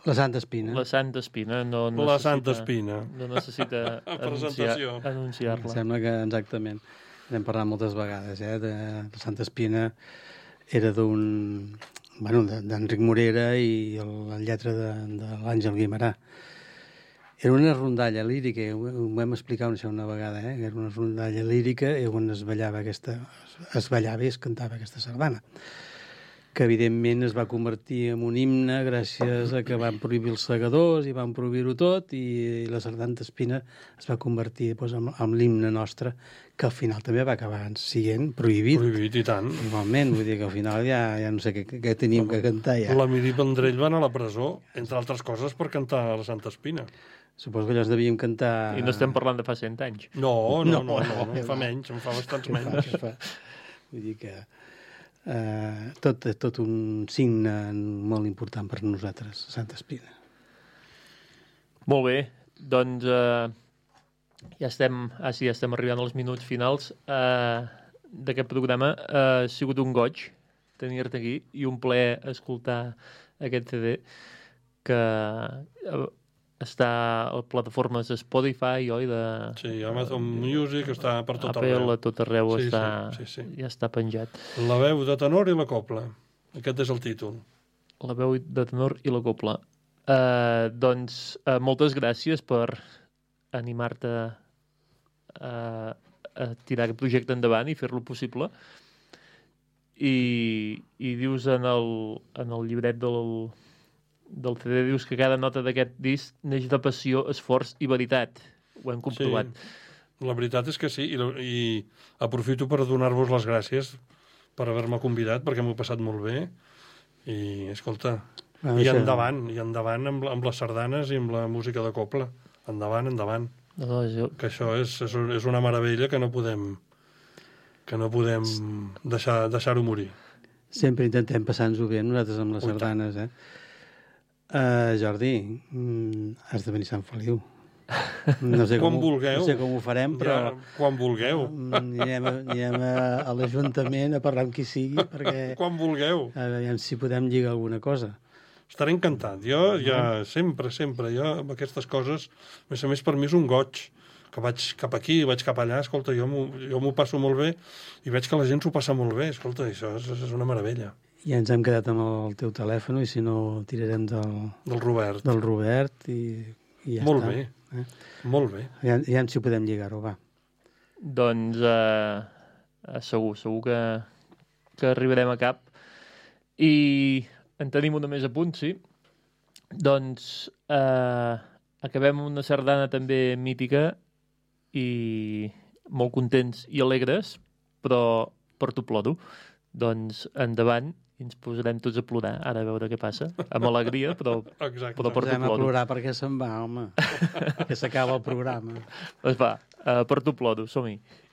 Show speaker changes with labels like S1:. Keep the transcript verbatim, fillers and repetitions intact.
S1: La Santa Espina.
S2: La Santa Espina. No necessita,
S3: La Santa Espina.
S2: No necessita anunciar, anunciar-la.
S1: Em sembla que exactament. N'hem parlat moltes vegades, eh? De, de Santa Espina era d'un... Bueno, d'Enric Morera i el, la lletra de, de l'Àngel Guimerà. Era una rondalla lírica, ho, ho vam explicar una, una vegada, eh? Era una rondalla lírica on es ballava aquesta... es ballava i es cantava aquesta sardana, que evidentment es va convertir en un himne gràcies a que van prohibir els segadors i van prohibir-ho tot, i la Santa Espina es va convertir doncs, en, en l'himne nostre, que al final també va acabar sent prohibit.
S3: Prohibit, i tant.
S1: Igualment, vull dir que al final ja, ja no sé què, què teníem que cantar ja.
S3: L'Emili Vendrell va anar a la presó, entre altres coses, per cantar la Santa Espina.
S1: Suposo que allò devíem cantar...
S2: I no estem parlant de fa cent anys.
S3: No, no, no, no,
S1: no,
S3: no, no fa menys, em fa bastants
S1: Què
S3: menys.
S1: fa, què fa? Vull dir que... Uh, tot, tot un signe molt important per nosaltres, Santa Espina.
S2: Molt bé, doncs uh, ja estem, ah, sí, ja estem arribant als minuts finals uh, d'aquest programa. Uh, ha sigut un goig tenir-te aquí i un plaer escoltar aquest C D que uh, està a plataformes Spotify, oi? De,
S3: sí, Amazon Music està per tot
S2: Apple,
S3: arreu.
S2: a tot arreu
S3: sí,
S2: està,
S3: sí, sí, sí.
S2: ja està penjat.
S3: La veu de tenor i la copla. Aquest és el títol.
S2: La veu de tenor i la copla. Uh, doncs uh, moltes gràcies per animar-te a, a tirar aquest projecte endavant i fer-lo possible. I, i dius en el, en el llibret del... del C D, dius que cada nota d'aquest disc neix de passió, esforç i veritat. Ho hem comprovat.
S3: Sí, la veritat és que sí, i, i aprofito per donar-vos les gràcies per haver-me convidat, perquè m'ho he passat molt bé, i, escolta, ah, i endavant, i endavant amb, amb les sardanes i amb la música de copla. Endavant, endavant.
S2: No, jo...
S3: Que això és, és, és una meravella que no podem que no podem deixar, deixar-ho morir.
S1: Sempre intentem passar-nos-ho bé, nosaltres amb les sardanes, eh? Uh, Jordi, mm, has de venir a Sant Feliu. No sé com,
S3: quan vulgueu.
S1: No sé com ho farem, però...
S3: Ja, quan vulgueu.
S1: Anirem, a, anirem a, a l'Ajuntament a parlar amb qui sigui, perquè...
S3: Quan vulgueu.
S1: A veure si podem lligar alguna cosa.
S3: Estaré encantat. Jo, ja, sempre, sempre, jo, amb aquestes coses, a més a més, per mi és un goig, que vaig cap aquí, vaig cap allà, escolta, jo m'ho passo molt bé, i veig que la gent s'ho passa molt bé, escolta, això és, és una meravella.
S1: Ja ens hem quedat amb el teu telèfon i si no tirarem del...
S3: Del Robert.
S1: Del Robert i, i ja
S3: molt
S1: està.
S3: Bé,
S1: eh?
S3: molt bé.
S1: Ja, ja si podem lligar-ho, va.
S2: Doncs uh, segur, segur que, que arribarem a cap. I en tenim una més a punt, sí. Doncs uh, acabem amb una sardana també mítica i molt contents i alegres, però per tu ploro. Doncs endavant, i ens posarem tots a plorar, ara a veure què passa, amb alegria, però,
S3: Exacte.
S2: però per tu ploro.
S1: Posem a plorar perquè se'n va, home, que s'acaba el programa.
S2: Doncs va, uh, per tu ploro, som-hi.